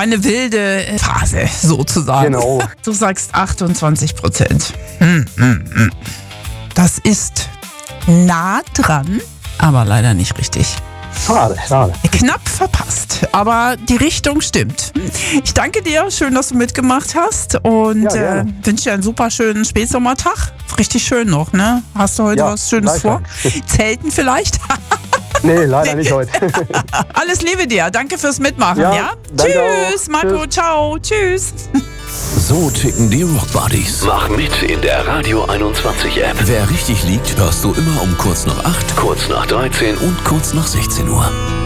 deine wilde Phase sozusagen. Genau. Du sagst 28%. Das ist nah dran, aber leider nicht richtig. Schade. Knapp verpasst, aber die Richtung stimmt. Ich danke dir, schön, dass du mitgemacht hast und gerne. wünsche dir einen super schönen Spätsommertag. Richtig schön noch, ne? Hast du heute Ja, was Schönes vor? Zelten vielleicht? Nee, leider nicht heute. Alles Liebe dir, danke fürs Mitmachen, Ja, ja? danke Tschüss, auch. Marco, Tschüss. ciao, tschüss. So ticken die Rockbuddies. Mach mit in der Radio 21 App. Wer richtig liegt, hörst du immer um kurz nach 8, Kurz nach 13 und kurz nach 16 Uhr.